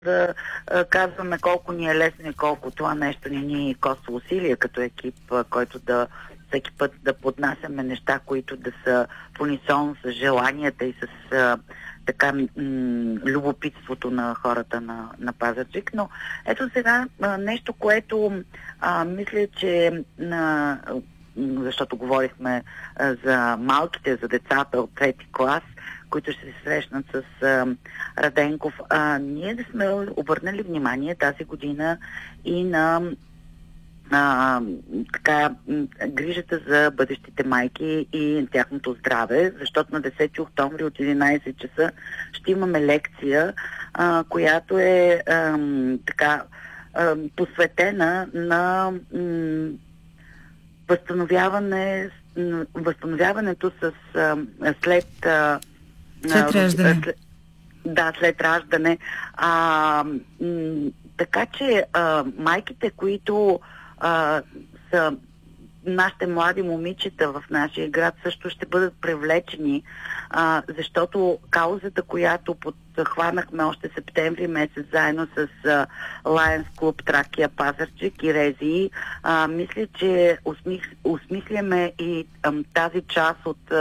да казваме колко ни е лесно и колко това нещо ни коства усилия като екип, който да всеки път да поднасяме неща, които да са в унисон с желанията и с така любопитството на хората на Пазарджик. Но ето сега нещо, което мисля, че защото говорихме за малките, за децата от трети клас, които ще се срещнат с Раденков. Ние да сме обърнали внимание тази година и на грижата за бъдещите майки и тяхното здраве, защото на 10 октомври от 11 часа ще имаме лекция, която е посветена на възстановяването след раждане. След раждане. Така че майките, които са нашите млади момичета в нашия град, също ще бъдат привлечени, защото каузата, която подхванахме още септември месец заедно с Lions Club Тракия, Пазарджик и Резии, мисля, че осмисляме и тази част от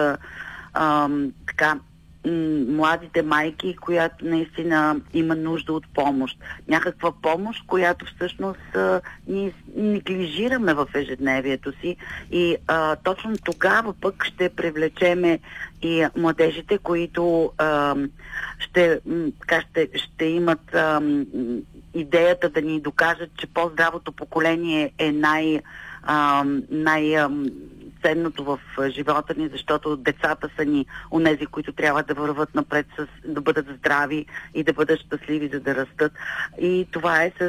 младите майки, която наистина има нужда от помощ. Някаква помощ, която всъщност ние неглижираме в ежедневието си и точно тогава пък ще привлечеме и младежите, които ще имат идеята да ни докажат, че по-здравото поколение е ценното в живота ни, защото децата са ни онези, които трябва да върват напред, да бъдат здрави и да бъдат щастливи, за да растат. И това е